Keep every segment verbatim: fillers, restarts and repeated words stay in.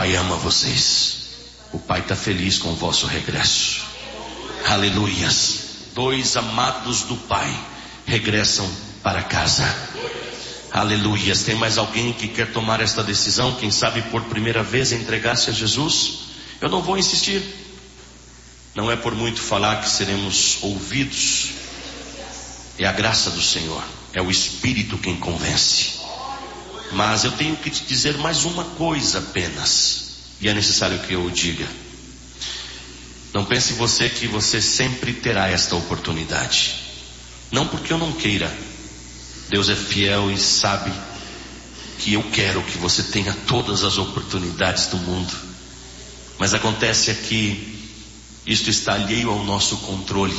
Pai ama vocês. O Pai está feliz com o vosso regresso. Aleluias. Dois amados do Pai regressam para casa. Aleluias. Tem mais alguém que quer tomar esta decisão? Quem sabe por primeira vez entregar-se a Jesus? Eu não vou insistir. Não é por muito falar que seremos ouvidos. É a graça do Senhor. É o Espírito quem convence. Mas eu tenho que te dizer mais uma coisa apenas. E é necessário que eu o diga. Não pense você que você sempre terá esta oportunidade. Não porque eu não queira. Deus é fiel e sabe que eu quero que você tenha todas as oportunidades do mundo. Mas acontece é que isto está alheio ao nosso controle.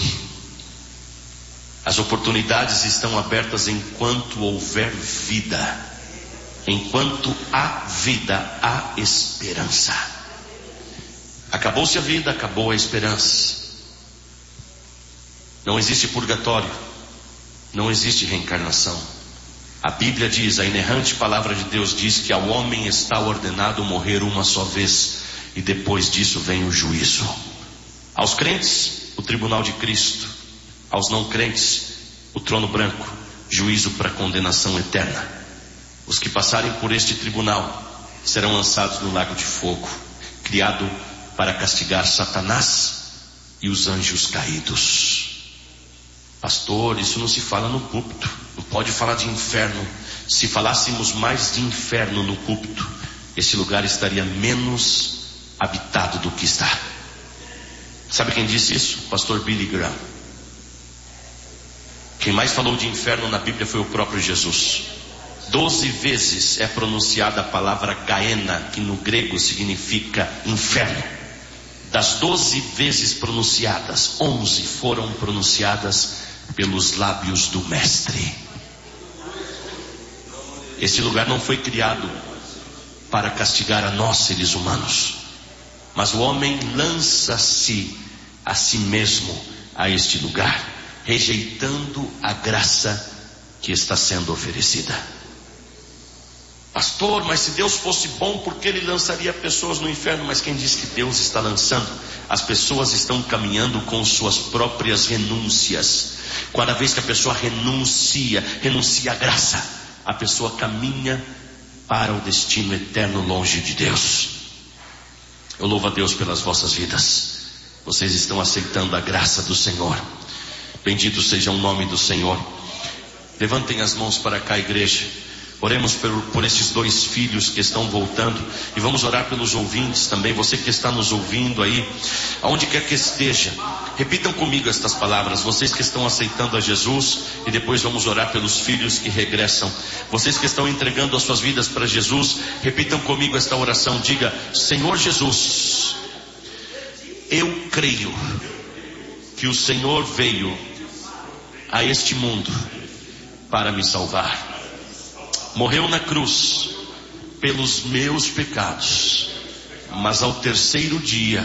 As oportunidades estão abertas enquanto houver vida. Enquanto há vida, há esperança. Acabou-se a vida, acabou a esperança. Não existe purgatório. Não existe reencarnação. A Bíblia diz, a inerrante palavra de Deus diz que ao homem está ordenado morrer uma só vez. E depois disso vem o juízo. Aos crentes, o tribunal de Cristo. Aos não crentes, o trono branco. Juízo para condenação eterna. Os que passarem por este tribunal serão lançados no lago de fogo, criado para castigar Satanás e os anjos caídos. Pastor, isso não se fala no púlpito. Não pode falar de inferno. Se falássemos mais de inferno no púlpito, esse lugar estaria menos habitado do que está. Sabe quem disse isso? Pastor Billy Graham. Quem mais falou de inferno na Bíblia foi o próprio Jesus. Doze vezes é pronunciada a palavra Gaena, que no grego significa inferno. Das doze vezes pronunciadas, onze foram pronunciadas pelos lábios do Mestre. Este lugar não foi criado para castigar a nós, seres humanos, mas o homem lança-se a si mesmo a este lugar, rejeitando a graça que está sendo oferecida. Pastor, mas se Deus fosse bom, por que Ele lançaria pessoas no inferno? Mas quem diz que Deus está lançando? As pessoas estão caminhando com suas próprias renúncias. Cada vez que a pessoa renuncia, renuncia à graça, a pessoa caminha para o destino eterno longe de Deus. Eu louvo a Deus pelas vossas vidas. Vocês estão aceitando a graça do Senhor. Bendito seja o nome do Senhor. Levantem as mãos para cá, igreja. Oremos por, por esses dois filhos que estão voltando. E vamos orar pelos ouvintes também. Você que está nos ouvindo aí, aonde quer que esteja, repitam comigo estas palavras. Vocês que estão aceitando a Jesus. E depois vamos orar pelos filhos que regressam. Vocês que estão entregando as suas vidas para Jesus, repitam comigo esta oração. Diga: Senhor Jesus, eu creio que o Senhor veio a este mundo para me salvar. Morreu na cruz pelos meus pecados, mas ao terceiro dia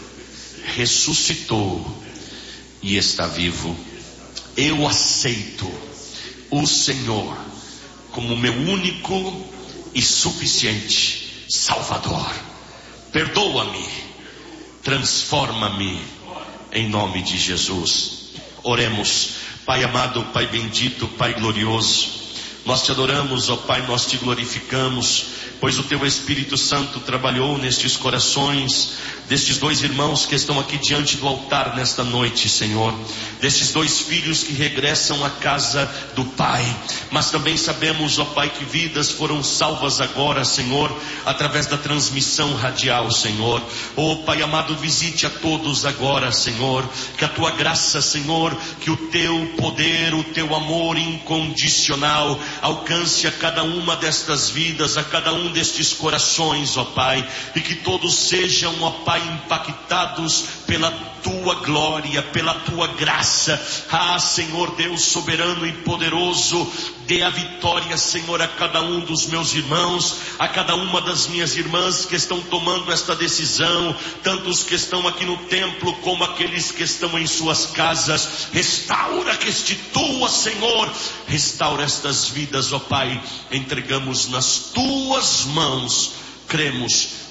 ressuscitou e está vivo. Eu aceito o Senhor como meu único e suficiente Salvador. Perdoa-me, transforma-me em nome de Jesus. Oremos. Pai amado, Pai bendito, Pai glorioso, nós te adoramos, ó Pai, nós te glorificamos, pois o teu Espírito Santo trabalhou nestes corações destes dois irmãos que estão aqui diante do altar nesta noite, Senhor, destes dois filhos que regressam à casa do Pai. Mas também sabemos, ó Pai, que vidas foram salvas agora, Senhor, através da transmissão radial, Senhor. Ó Pai amado, visite a todos agora, Senhor, que a tua graça, Senhor, que o teu poder, o teu amor incondicional alcance a cada uma destas vidas, a cada um destes corações, ó Pai, e que todos sejam, ó Pai, impactados pela tua glória, pela tua graça. Ah, Senhor Deus soberano e poderoso, dê a vitória, Senhor, a cada um dos meus irmãos, a cada uma das minhas irmãs que estão tomando esta decisão, tanto os que estão aqui no templo como aqueles que estão em suas casas. Restaura, restitua, Senhor, restaura estas vidas, ó Pai, entregamos nas tuas mãos, cremos